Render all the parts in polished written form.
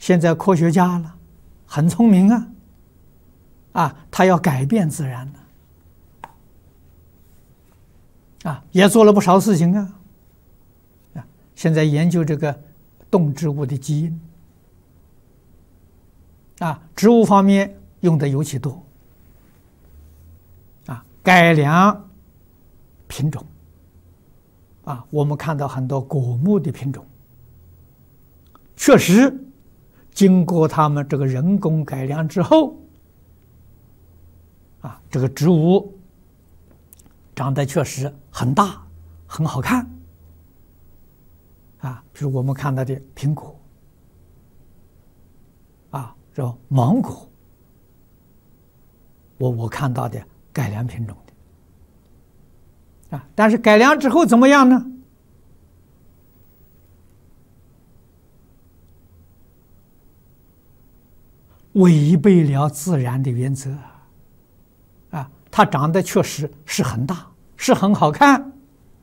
现在科学家了，很聪明他要改变自然也做了不少事情现在研究这个动植物的基因植物方面用的尤其多改良品种我们看到很多果木的品种，确实经过他们这个人工改良之后这个植物长得确实很大很好看比如我们看到的苹果这芒果，我看到的改良品种的但是改良之后怎么样呢？违背了自然的原则它长得确实是很大，是很好看，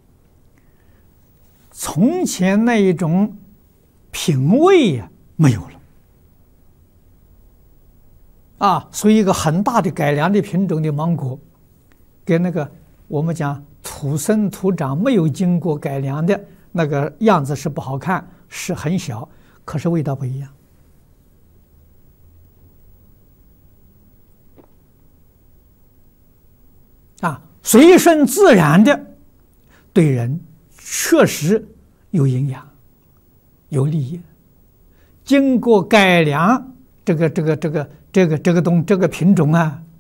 从前那一种品味没有了所以一个很大的改良的品种的芒果，跟那个我们讲土生土长没有经过改良的那个样子是不好看，是很小，可是味道不一样随顺自然的对人确实有营养有利益，经过改良这个品种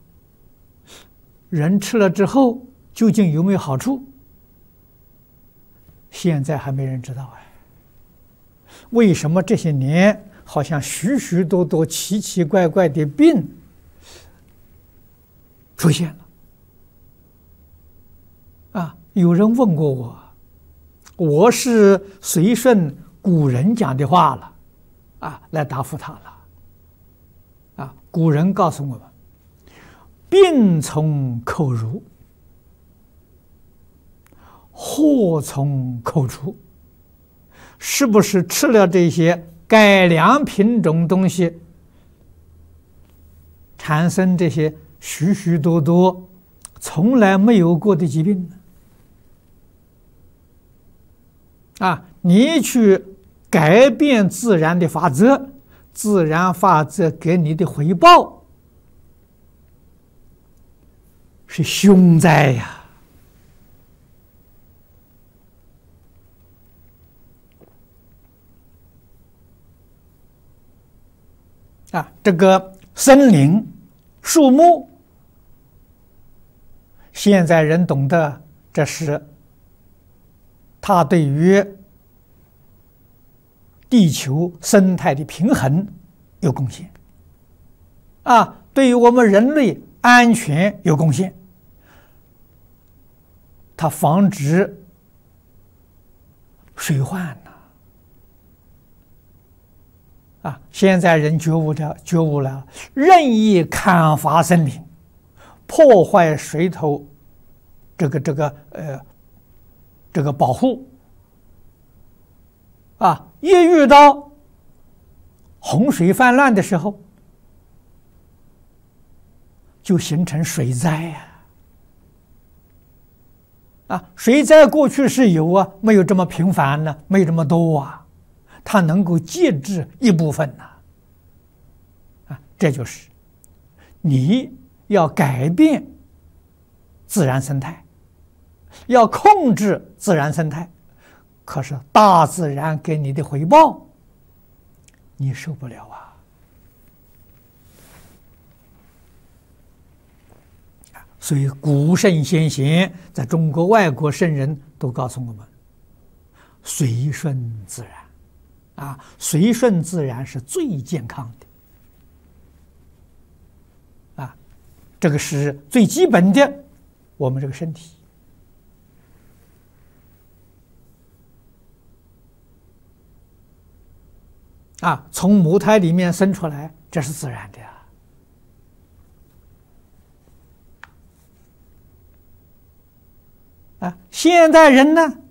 人吃了之后究竟有没有好处，现在还没人知道为什么这些年好像许许多多奇奇怪怪的病出现了有人问过我，我是随顺古人讲的话了来答复他了古人告诉我们，病从口入，祸从口出。是不是吃了这些改良品种东西，产生这些许许多多从来没有过的疾病呢？你去改变自然的法则，自然法则给你的回报是凶灾这个森林树木，现在人懂得这是它对于地球生态的平衡有贡献对于我们人类安全有贡献，它防止水患现在人觉悟了，任意砍伐森林，破坏水头这个保护一遇到洪水泛滥的时候，就形成水灾水灾过去是有没有这么频繁呢？没有这么多它能够节制一部分这就是你要改变自然生态，要控制自然生态，可是大自然给你的回报你受不了所以古圣先贤在中国外国圣人都告诉我们，随顺自然随顺自然是最健康的这个是最基本的，我们这个身体从母胎里面生出来，这是自然的现代人呢